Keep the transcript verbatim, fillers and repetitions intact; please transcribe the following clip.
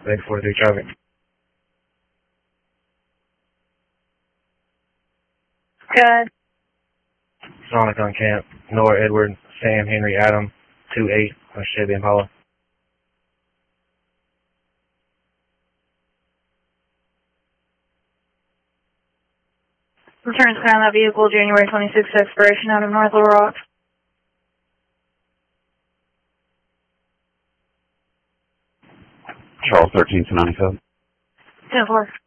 Lake forty-three traffic. Good. Sonic on camp. Nora, Edward, Sam, Henry, Adam, two eight on Chevy Impala. Return to that vehicle January twenty-sixth expiration out of North Little Rock. Charles thirteen to ninety-seven. ten four.